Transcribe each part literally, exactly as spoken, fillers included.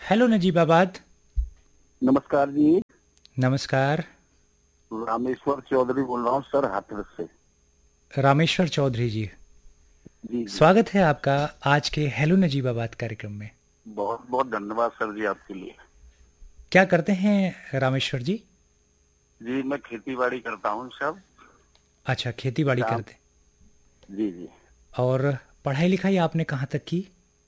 Hello Najibabad. नमस्कार जी। नमस्कार। रामेश्वर चौधरी बोल रहा हूँ सर, हाथरस से। रामेश्वर चौधरी जी, जी जी। स्वागत है आपका आज के हेलो नजीबाबाद कार्यक्रम में। बहुत बहुत धन्यवाद सर जी आपके लिए। क्या करते हैं रामेश्वर जी? जी मैं खेती बाड़ी करता हूँ सब। अच्छा, खेती बाड़ी काम। करते। जी जी। और पढ़ाई लिखाई आपने कहाँ तक की?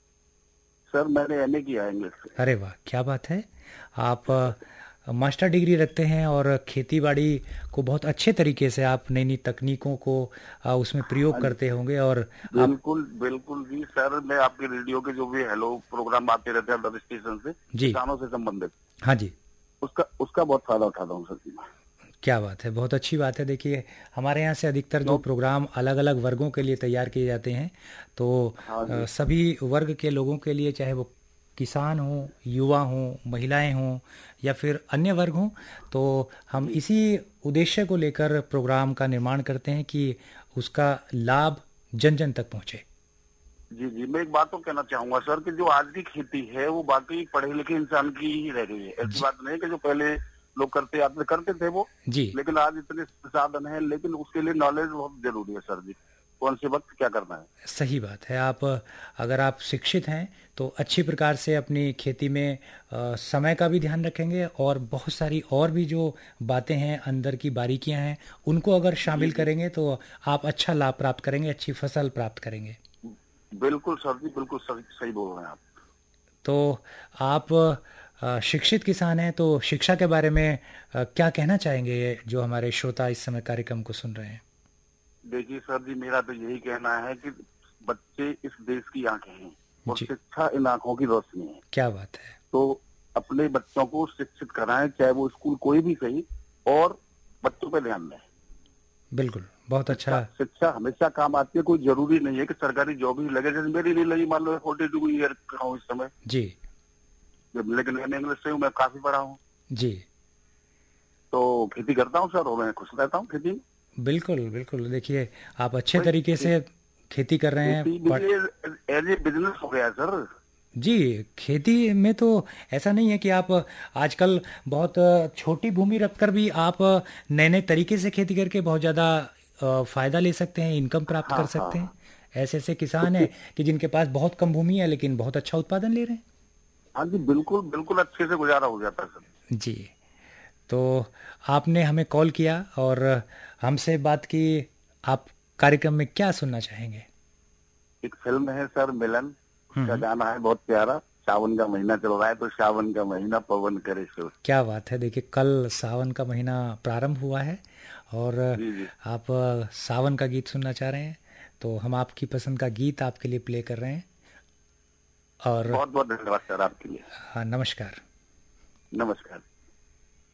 सर मैंने एमए किया है इंग्लिश से। अरे वाह, क्या बात है। आप अ, मास्टर डिग्री रखते हैं और खेती बाड़ी को बहुत अच्छे तरीके से आप नई नई तकनीकों को अ, उसमें प्रयोग हाँ जी। करते होंगे। और आप बिल्कुल बिल्कुल जी सर, मैं आपके रेडियो के जो भी हेलो प्रोग्राम आते रहते हैं हर स्टेशन से जी, किसानों से संबंधित, हाँ जी, उसका उसका बहुत फायदा उठाता हूँ सर जी मैं। क्या बात है, बहुत अच्छी बात है। देखिए, हमारे यहाँ से अधिकतर जो क्यों। प्रोग्राम अलग अलग वर्गों के लिए तैयार किए जाते हैं, तो हाँ अ, जी। सभी वर्ग के लोगों के लिए, चाहे वो किसान हों, युवा हों, महिलाएं हों या फिर अन्य वर्ग हों, तो हम जी इसी उद्देश्य को लेकर प्रोग्राम का निर्माण करते हैं कि उसका लाभ जन जन तक पहुंचे। जी जी। मैं एक बात तो कहना चाहूंगा सर कि जो आज की खेती है वो बाकी पढ़े लिखे इंसान की ही रह गई है। ऐसी जी, बात नहीं है कि जो पहले लोग करते आते करते थे वो, जी, लेकिन आज इतने साधन है, लेकिन उसके लिए नॉलेज बहुत जरूरी है सर जी। कौन से वक्त क्या करना है। सही बात है। आप अगर आप शिक्षित हैं तो अच्छी प्रकार से अपनी खेती में अ, समय का भी ध्यान रखेंगे और बहुत सारी और भी जो बातें हैं, अंदर की बारीकियां हैं, उनको अगर जी शामिल जी। करेंगे तो आप अच्छा लाभ प्राप्त करेंगे, अच्छी फसल प्राप्त करेंगे। बिल्कुल सर जी, बिल्कुल सही सही बोल रहे हैं आप। तो आप अ, शिक्षित किसान हैं, तो शिक्षा के बारे में अ, क्या कहना चाहेंगे, ये जो हमारे श्रोता इस समय कार्यक्रम को सुन रहे हैं? देखिए सर जी, मेरा तो यही कहना है कि बच्चे इस देश की आंखें हैं और जी, शिक्षा इन आंखों की रोशनी है। क्या बात है। तो अपने बच्चों को शिक्षित कराएं, चाहे वो स्कूल कोई भी सही, और बच्चों पे ध्यान दें। बिल्कुल, बहुत शिक्षा अच्छा। शिक्षा हमेशा काम आती है। कोई जरूरी नहीं है कि सरकारी जॉब ही लगे। जैसे मेरी नहीं लगी, मान लो फोर्टी टू ईयर का हूँ इस समय, जी, जब- लेकिन मैं इंग्लिश से हूँ, मैं काफी बड़ा हूँ। जी, तो खेती करता हूँ सर, और मैं खुश रहता हूँ खेती में। बिल्कुल, बिल्कुल। देखिए, आप अच्छे भाई तरीके खे, से खेती कर रहे हैं। खेती पर भी एज ए बिजनेस हो गया है सर। जी, खेती में तो ऐसा नहीं है कि आप आजकल बहुत छोटी भूमि रखकर भी आप नए-नए तरीके से खेती करके बहुत ज़्यादा अ, फ़ायदा ले सकते हैं, इनकम प्राप्त हाँ कर हाँ सकते हैं। हाँ। ऐसे-ऐसे तो किसान हैं खे- कि जिनके पास बहुत कम भूमि है लेकिन बहुत अच्छा उत्पादन ले रहे हैं। हाँ जी, बिल्कुल बिल्कुल अच्छे से गुजारा हो जाता है सर। जी, तो आपने हमें कॉल किया और हमसे बात की। आप कार्यक्रम में क्या सुनना चाहेंगे? एक फिल्म है सर, मिलन, हुँ, उसका हुँ। गाना है बहुत प्यारा। सावन का महीना चल रहा है, तो सावन का महीना पवन करे शोर। क्या बात है। देखिए, कल सावन का महीना प्रारंभ हुआ है और जी जी। आप अ, सावन का गीत सुनना चाह रहे हैं, तो हम आपकी पसंद का गीत आपके लिए प्ले कर रहे हैं। और बहुत बहुत धन्यवाद सर आपके लिए। हाँ, नमस्कार। नमस्कार।